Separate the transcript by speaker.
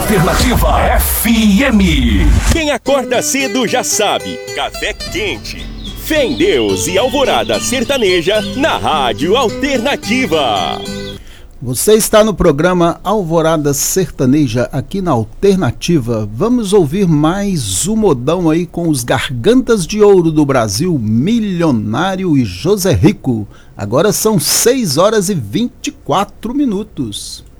Speaker 1: Alternativa FM.
Speaker 2: Quem acorda cedo já sabe, café quente. Fé em Deus e Alvorada Sertaneja na Rádio Alternativa.
Speaker 3: Você está no programa Alvorada Sertaneja aqui na Alternativa. Vamos ouvir mais um modão aí com os Gargantas de Ouro do Brasil, Milionário e José Rico. Agora são 6 horas e 24 minutos.